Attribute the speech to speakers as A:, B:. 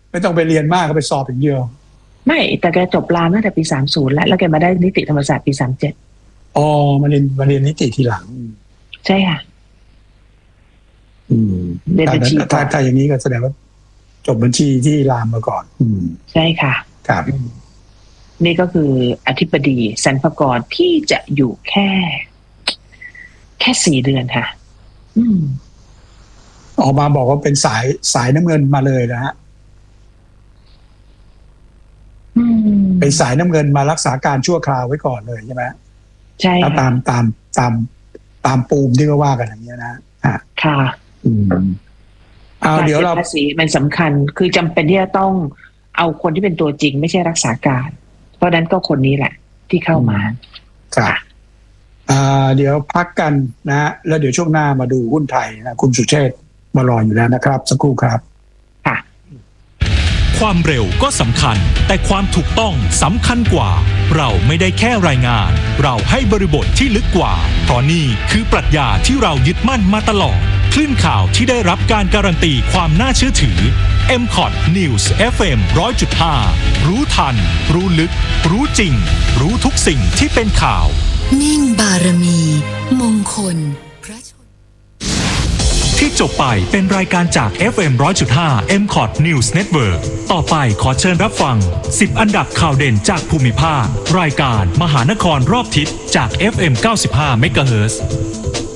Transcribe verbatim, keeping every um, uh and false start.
A: ไม่ต้องไปเรียนมากก็ไปสอบอย่างเดียว
B: ไม่แต่แกจบรามตั้งแต่ปีสามสิบแล้วแล้วแกมาได้นิติธรรมศาสตร์ปีสามสิบเจ็ด
A: อ๋อมาเรียนมาเรียนนิติทีหลัง
B: ใช่ค่ะ
A: อืมเรียนบัญชีถ้าถ้าอย่างนี้ก็แสดงว่าจบบัญชีที่รามมาก่อนอืม
B: ใช่ค่ะ
A: ครับ
B: นี่ก็คืออธิบดีสรรพากรที่จะอยู่แค่แค่สี่เดือนค่ะอืม
A: ออกมาบอกว่าเป็นสายสายน้ำเงินมาเลยนะฮะเป็นสายน้ำเงินมารักษาการชั่วคราวไว้ก่อนเลยใช่ไหม
B: ใช่
A: ตามตามตามตามปูมที่เขาว่ากันอย่างนี้นะ
B: ค่ะ
A: อืมเอาเดี๋ยวเรา
B: ภาษีมันสำคัญคือจำเป็นที่จะต้องเอาคนที่เป็นตัวจริงไม่ใช่รักษาการเพราะนั้นก็คนนี้แหละที่เข้ามา
A: ครับอ่าเดี๋ยวพักกันนะฮะแล้วเดี๋ยวช่วงหน้ามาดูหุ้นไทยนะคุณสุเชษฐ์มารออยู่แล้วนะครับสักครู่ครับ
B: ค่ะ
C: ความเร็วก็สำคัญแต่ความถูกต้องสำคัญกว่าเราไม่ได้แค่รายงานเราให้บริบทที่ลึกกว่าเพราะนี่คือปรัชญาที่เรายึดมั่นมาตลอดคลื่นข่าวที่ได้รับการการันตีความน่าเชื่อถือ เอ็ม คอท News เอฟ เอ็ม หนึ่งร้อยจุดห้า รู้ทันรู้ลึกรู้จริงรู้ทุกสิ่งที่เป็นข่าว
D: นิ่งบารมีมงคลพระชน
C: ที่จบไปเป็นรายการจาก เอฟ เอ็ม หนึ่งร้อยจุดห้า เอ็ม คอท News Network ต่อไปขอเชิญรับฟังสิบอันดับข่าวเด่นจากภูมิภาครายการมหานครรอบทิศจาก เอฟ เอ็ม เก้าสิบห้า เมกะเฮิรตซ์